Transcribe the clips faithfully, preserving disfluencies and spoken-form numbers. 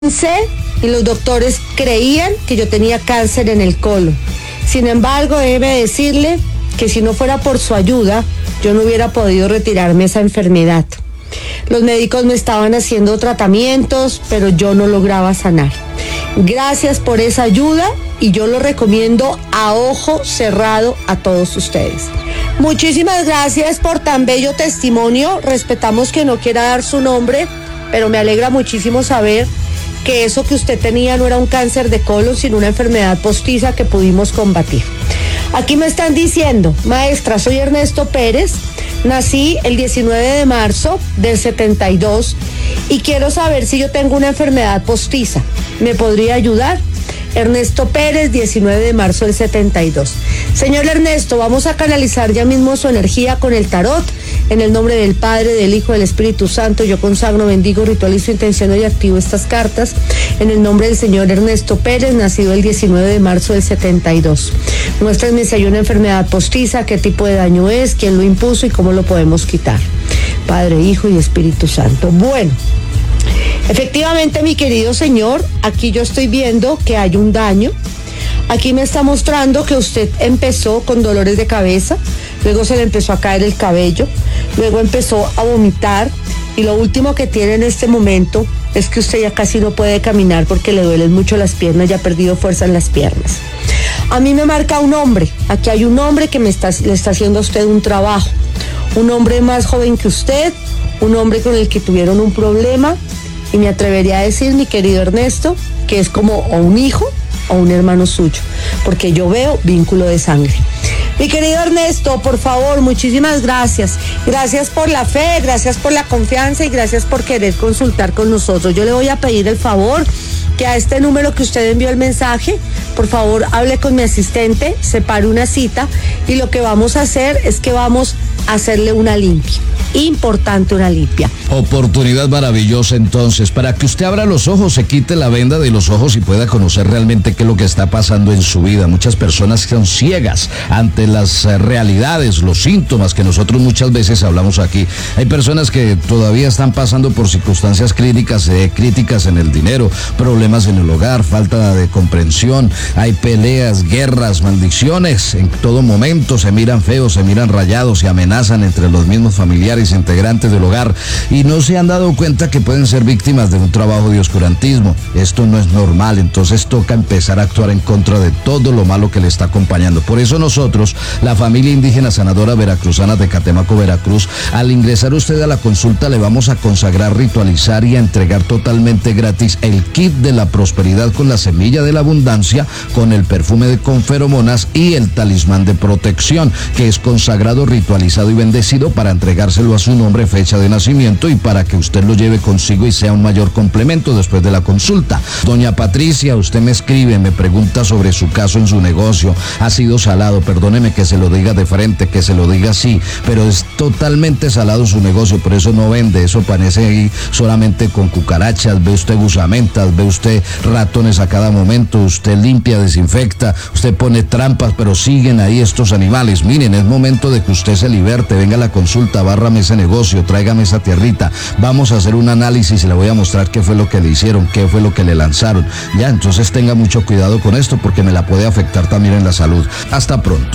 Y los doctores creían que yo tenía cáncer en el colon. Sin embargo, déjeme decirle que si no fuera por su ayuda, yo no hubiera podido retirarme esa enfermedad. Los médicos me estaban haciendo tratamientos, pero yo no lograba sanar. Gracias por esa ayuda y yo lo recomiendo a ojo cerrado a todos ustedes. Muchísimas gracias por tan bello testimonio. Respetamos que no quiera dar su nombre, pero me alegra muchísimo saber que eso que usted tenía no era un cáncer de colon, sino una enfermedad postiza que pudimos combatir. Aquí me están diciendo, maestra, soy Ernesto Pérez, nací el diecinueve de marzo del setenta y dos y quiero saber si yo tengo una enfermedad postiza. ¿Me podría ayudar? Ernesto Pérez, diecinueve de marzo del setenta y dos. Señor Ernesto, vamos a canalizar ya mismo su energía con el tarot. En el nombre del Padre, del Hijo, del Espíritu Santo, yo consagro, bendigo, ritualizo, intenciono y activo estas cartas. En el nombre del señor Ernesto Pérez, nacido el diecinueve de marzo del setenta y dos. Muéstrenme si hay una enfermedad postiza, qué tipo de daño es, quién lo impuso y cómo lo podemos quitar. Padre, Hijo y Espíritu Santo. Bueno, efectivamente, mi querido señor, aquí yo estoy viendo que hay un daño. Aquí me está mostrando que usted empezó con dolores de cabeza, luego se le empezó a caer el cabello, luego empezó a vomitar y lo último que tiene en este momento es que usted ya casi no puede caminar porque le duelen mucho las piernas, ya ha perdido fuerza en las piernas. A mí me marca un hombre, aquí hay un hombre que me está, le está haciendo a usted un trabajo, un hombre más joven que usted, un hombre con el que tuvieron un problema y me atrevería a decir, mi querido Ernesto, que es como o un hijo o un hermano suyo, porque yo veo vínculo de sangre. Mi querido Ernesto, por favor, muchísimas gracias. Gracias por la fe, gracias por la confianza y gracias por querer consultar con nosotros. Yo le voy a pedir el favor que a este número que usted envió el mensaje, por favor, hable con mi asistente, separe una cita y lo que vamos a hacer es que vamos a hacerle una limpia. Importante una limpia. Oportunidad maravillosa entonces, para que usted abra los ojos, se quite la venda de los ojos y pueda conocer realmente qué es lo que está pasando en su vida. Muchas personas son ciegas ante las realidades, los síntomas que nosotros muchas veces hablamos aquí. Hay personas que todavía están pasando por circunstancias críticas, eh, críticas en el dinero, problemas en el hogar, falta de comprensión, hay peleas, guerras, maldiciones, en todo momento se miran feos, se miran rayados, se amenazan entre los mismos familiares integrantes del hogar y no se han dado cuenta que pueden ser víctimas de un trabajo de oscurantismo. Esto no es normal, entonces toca empezar a actuar en contra de todo lo malo que le está acompañando. Por eso nosotros, la familia indígena sanadora veracruzana de Catemaco, Veracruz, al ingresar usted a la consulta le vamos a consagrar, ritualizar y a entregar totalmente gratis el kit de la prosperidad con la semilla de la abundancia, con el perfume de con feromonas y el talismán de protección, que es consagrado, ritualizado y bendecido para entregárselo a su nombre, fecha de nacimiento y para que usted lo lleve consigo y sea un mayor complemento después de la consulta. Doña Patricia, usted me escribe, me pregunta sobre su caso en su negocio. Ha sido salado, perdóneme que se lo diga de frente, que se lo diga así, pero es totalmente salado su negocio, por eso no vende, eso parece ahí solamente con cucarachas, ve usted gusamentas, ve usted ratones a cada momento, usted limpia, desinfecta, usted pone trampas, pero siguen ahí estos animales. Miren, es momento de que usted se liberte, venga a la consulta, bárrame ese negocio, tráigame esa tierrita, vamos a hacer un análisis y le voy a mostrar qué fue lo que le hicieron, qué fue lo que le lanzaron. Ya, entonces tenga mucho cuidado con esto porque me la puede afectar también en la salud. Hasta pronto.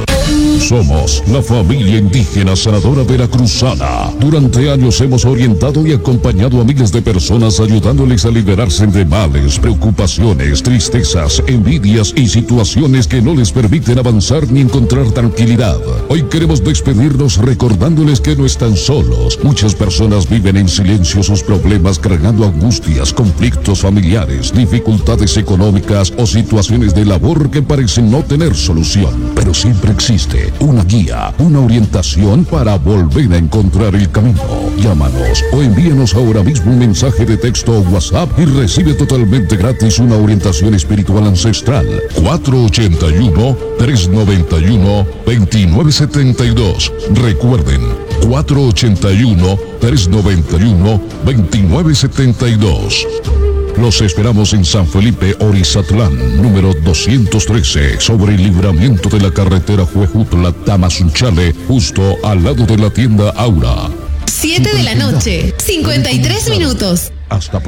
Somos la familia indígena sanadora veracruzana. Durante años hemos orientado y acompañado a miles de personas ayudándoles a liberarse de males, preocupaciones, tristezas, envidias y situaciones que no les permiten avanzar ni encontrar tranquilidad. Hoy queremos despedirnos recordándoles que no están solos. Muchas personas viven en silencio sus problemas, cargando angustias, conflictos familiares, dificultades económicas o situaciones de labor que parecen no tener solución. Pero siempre existe una guía, una orientación para volver a encontrar el camino. Llámanos o envíanos ahora mismo un mensaje de texto o WhatsApp y recibe totalmente gratis una orientación espiritual ancestral. cuatro ochenta y uno, tres noventa y uno, veintinueve setenta y dos. Recuerden, cuatro ochenta y uno, tres noventa y uno, veintinueve setenta y dos. Los esperamos en San Felipe, Orizatlán, número doscientos trece, sobre el libramiento de la carretera Huejutla-Tamazunchale, justo al lado de la tienda Aura. siete de la noche, cincuenta y tres minutos. Hasta